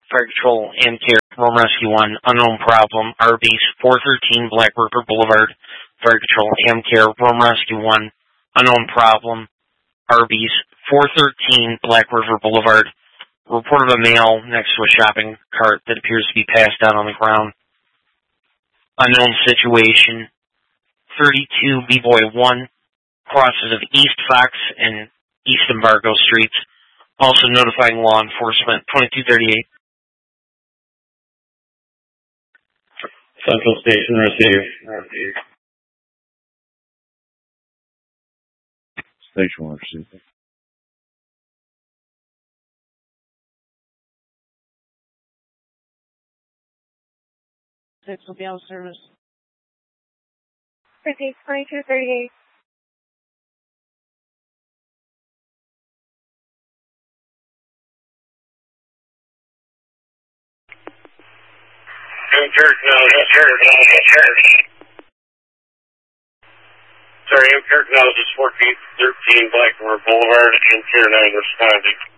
Fire Control, AmCare, Rome Rescue 1, unknown problem, Arby's, 413 Black River Boulevard, Fire Control, AmCare, Rome Rescue 1, unknown problem, Arby's, 413 Black River Boulevard, report of a male next to a shopping cart that appears to be passed out on the ground. Unknown situation, 32 B-Boy 1, crosses of East Fox and East Embargo Streets, also notifying law enforcement, 2238. Central Station, receive. Station 1, receive. Six will be out of service. Receive 2238. Sorry, AmCare, now this is 1413 Black River Boulevard, AmCare 9 responding.